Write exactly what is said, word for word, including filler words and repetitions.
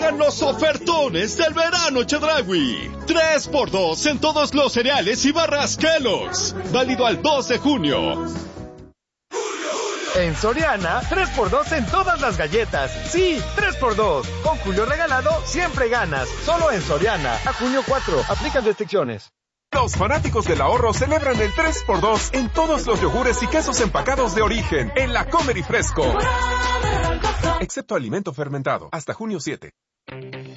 Llegan los ofertones del verano Chedraui. tres por dos en todos los cereales y barras Kellogg's. Válido al dos de junio. En Soriana, tres por dos en todas las galletas. Sí, tres por dos. Con Julio regalado, siempre ganas. Solo en Soriana. A junio cuatro. Aplican restricciones. Los fanáticos del ahorro celebran el tres por dos en todos los yogures y quesos empacados de origen en la Comer y Fresco. Excepto alimento fermentado. Hasta junio siete.